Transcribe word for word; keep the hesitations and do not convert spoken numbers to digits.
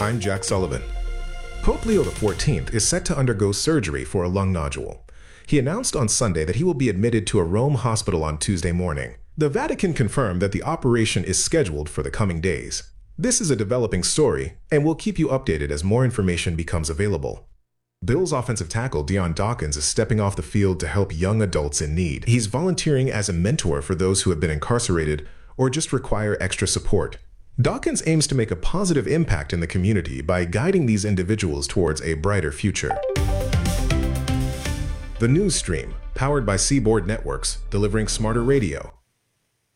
I'm Jack Sullivan. Pope Leo the fourteenth is set to undergo surgery for a lung nodule. He announced on Sunday that he will be admitted to a Rome hospital on Tuesday morning. The Vatican confirmed that the operation is scheduled for the coming days. This is a developing story, and we'll keep you updated as more information becomes available. Bills offensive tackle Dion Dawkins is stepping off the field to help young adults in need. He's volunteering as a mentor for those who have been incarcerated or just require extra support. Dawkins aims to make a positive impact in the community by guiding these individuals towards a brighter future. The News Stream, powered by Seaboard Networks, delivering smarter radio.